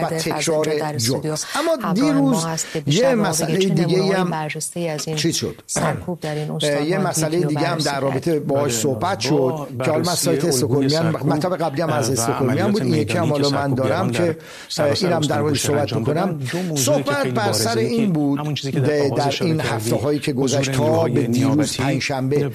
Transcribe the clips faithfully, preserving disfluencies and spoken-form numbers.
و تکرار جرم. اما دیروز یه مسئله دیگه هم چی شد؟ یه مسئله دیگه هم در رابطه باهاش صحبت شد که حالا من سایت استکهلمیان مطلب قبلی هم از استکهلمیان بود، این یکی هم حالا من دارم که اینم در موردش صحبت می‌کنم. صحبت بر سر این بود در این هفته‌هایی که گذشت تا به دیروز پنجشنبه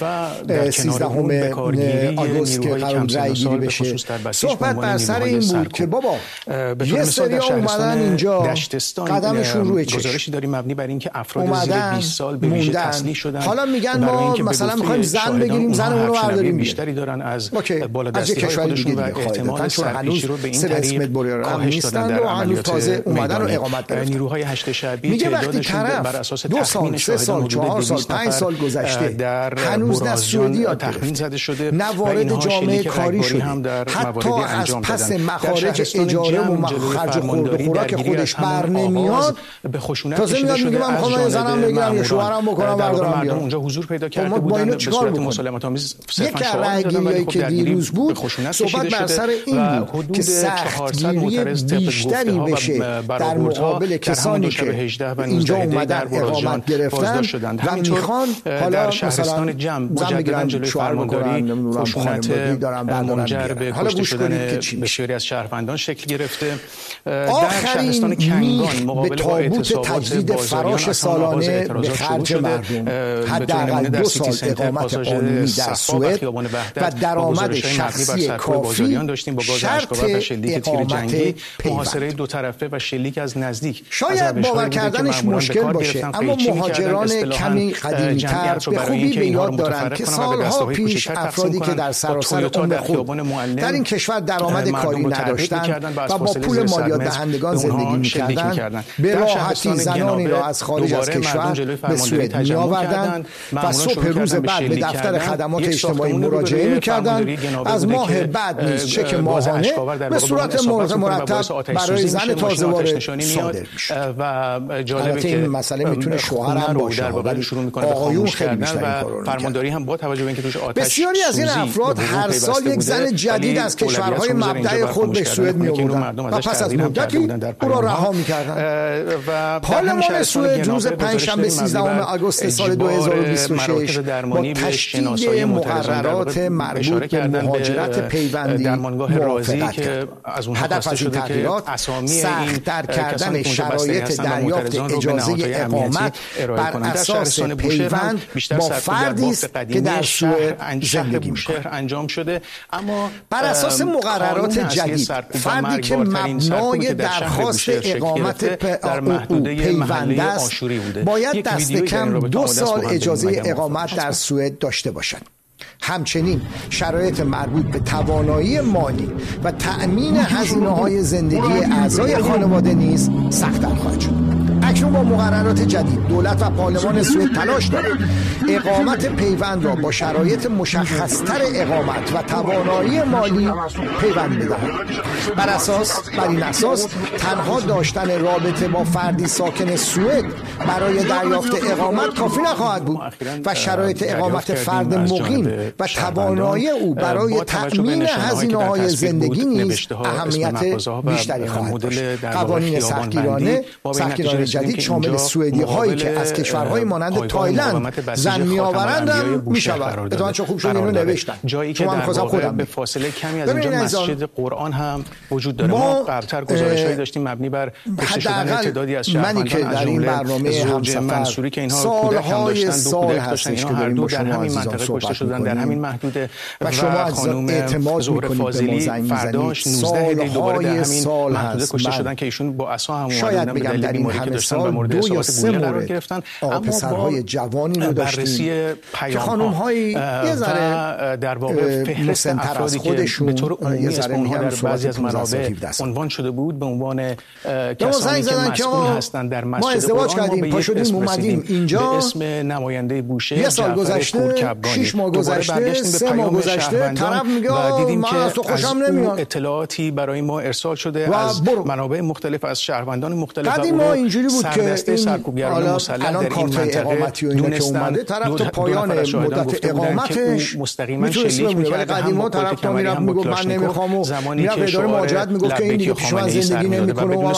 سیزدهم آگوست که قرار رأی گیری بشه، صحبت بر سر این بود که بابا یه سری اومدن اینجا قدمشون روی چشم گزارشی داریم مبنی بر اینکه افراد زیر بیست سال به ویژه تسلیح شدن، حالا میگن ما مثلا می‌خوایم زن بگیریم، زنمون رو برداریم بیشتری دارن از بالا از دستی های خودشون و احتمال سرپیچی رو به این طریق کاهش دادن در عملیات اومدن و اقامت گرفتن. نیروهای هشت شعبی میگه وقتی طرف بر اساس دو سال، سه سال، چهار سال، پنج سال گذشته در هنوز نه سعودی تخمین زده شده، نه وارد جامعه کاری شده، حتی از پس مخارج اجاره و خرج خورد و خوراک خودش بر نمیاد، به خشونت تازه میاد میگه من میخوام زنم بگیرم یا شوهرم بکنم بردارم بیارم. اونجا حضور پیدا کرده بودن به صورت مسالمت آمیز یک رأی‌گیری که دیروز بود صحبت بر سر این بود که سختگیری بیشتری بشه در مقابل کسانی که اینجا اومدن اقامت گرفتن و میخوان حالا مثلا جمع مجددا جلوی فرمانداری خشونت منجر به کشته شدن بسیاری از شهروندان شکل گرفته. در شهرستان کنگان مقابل با تجدید فراش سالانه به خرج مردم، حداقل دو سال اقامت قانونی در سوئد و درآمد شخصی کافی شرط اقامت محاصره دو طرفه و شلیک از نزدیک. شاید باور کردنش مشکل باشه، اما مهاجران کمی قدیمی‌تر به خوبی به یاد دارند که سالها پیش افرادی که در سراسر عمر خود در این کشور درآمد کاری نداشتند و با پول مالیات دهندگان زندگی می‌کردند، به راحتی زنانی را از خارج از کشور به سوئد می‌آوردند و صبح روز بعد به دفتر خدمات اجتماعی مراجعه می‌کردند. از ماه بعد نیز چک ماهانه به صورت مرتب برای زن تازه وارد صادر می‌شد. و جالبه که این مسئله میتونه شوهر هم باشه، در واقع شروع می‌کنه به خاموش کردن و فرمانداری هم با توجه به اینکه توش آتش بسیاری از این افراد هر سال یک زن جدید از کشورهای مبدأ خود به سوئد می‌آوردند و پس از مدتی او را رها می‌کردند. پارلمان سوئد روز پنجشنبه سیزدهم آگوست سال دو هزار و بیست و شش با تشدید مقررات مربوط به مهاجرت پیوندی موافقت کرد. هدف از این تغییرات سخت‌تر کردن شرایط دریافت اجازه اقامت بر اساس پیوند با فردی است که در سوئد زندگی می‌کند. انجام شده، اما بر اساس مقررات جدید فردی که مبنای درخواست اقامت در محدوده پیوند است باید دست کم دو سال اجازه اقامت در سوئد داشته باشد. همچنین شرایط مربوط به توانایی مالی و تأمین هزینه‌های زندگی اعضای خانواده نیز سخت‌تر خواهد شد. اکنون با مقررات جدید دولت و پارلمان سوئد تلاش دارند اقامت پیوند را با شرایط مشخصتر اقامت و توانایی مالی پیوند بدهند. بر اساس بر این اساس تنها داشتن رابطه با فردی ساکن سوئد برای دریافت اقامت کافی نخواهد بود و شرایط اقامت فرد مقیم و توانایی او برای تأمین هزینه‌های زندگی نیز اهمیت بیشتری خواهد داشت. قوانین سختگیرانه سختگیرانه جدید شامل سوئدی هایی که از کشورهای مانند تایلند زن میآورند هم میشود. اتفاقا چه خوب شد اینو نوشتن، جایی که در واقع به فاصله کمی از اینجا مسجد قرآن هم وجود داره. ما قبلتر گزارش‌هایی داشتیم مبنی بر کشته شدن تعدادی از شهروندان از جمله زوج منصوری که اینها کودک هم داشتن، دو کودک داشتن، اینها هر دو در همین منطقه کشته شدن، در همین محدوده. و خانم زهره فاضلی فرداش نوزده دی دوباره در همین محدوده کشته شدن که ایشون با عصا هم اومدن به دلیل بیماری که داشتن و مورد اصابت گلوله قرار گرفتن. اما پسرهای جوانی رو داشتیم که خانم‌های یه ذره در واقع فهرست افرادی که به طور عمومی اسم اونها در بعضی از منابع عنوان شده بود به عنوان کسانی که مسئول هستند در مسجد ما ازدواج کردیم، پا شدیم اومدیم اینجا به اسم نماینده بوشه یه سال گذشته، شش ماه گذشته، سه ماه گذشته، طرف میگه و دیدیم که از تو خوشم نمیاد. اطلاعاتی برای ما ارسال شده از منابع مختلف، از شهروندان مختلف. قدیم ما اینجوری بود که این سرکوبگران مسلح در این منطقه دونستن طرف تا پایان مدت اقامتش مستقیما شلیک می‌کرد. قدیما طرف تا میرفت میگفت من نمیخوام و میرفت اداره مهاجرت میگفت که این دیگه پیش من زندگی نمیکنه.